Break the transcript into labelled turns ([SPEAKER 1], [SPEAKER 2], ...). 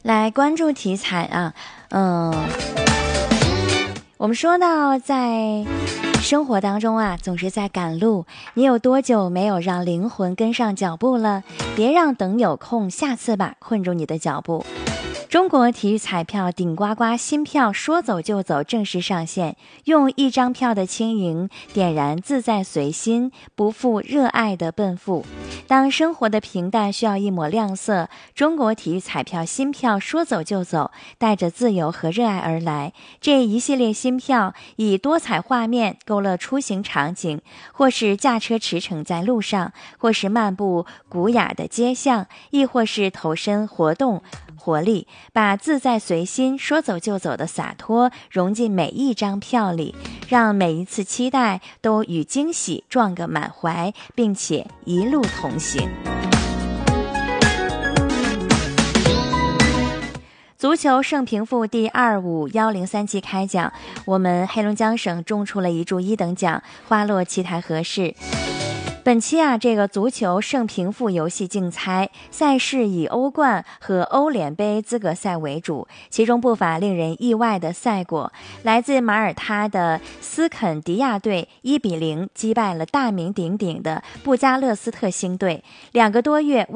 [SPEAKER 1] 来关注题材啊，我们说到在生活当中啊，总是在赶路，你有多久没有让灵魂跟上脚步了？别让等有空下次吧困住你的脚步。中国体育彩票顶呱呱新票说走就走正式上线，用一张票的轻盈点燃自在随心不负热爱的奔赴。当生活的平淡需要一抹亮色，中国体育彩票新票说走就走，带着自由和热爱而来。这一系列新票以多彩画面勾勒出行场景，或是驾车驰骋在路上，或是漫步古雅的街巷，亦或是投身活动活力，把自在随心说走就走的洒脱融进每一张票里，让每一次期待都与惊喜撞个满怀，并且一路同行。足球胜平负第25103期开奖，我们黑龙江省中出了一注1等奖，花落奇台合适。本期这个足球胜平负游戏竞猜赛事以欧冠和欧联杯资格赛为主，其中不乏令人意外的赛果。来自马耳他的斯肯迪亚队1-0击败了大名鼎鼎的布加勒斯特星队，2个多月